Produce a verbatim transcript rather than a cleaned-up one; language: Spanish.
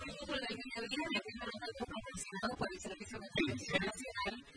por la ingeniería, que es un proporcionado por el Servicio de Televisión Nacional.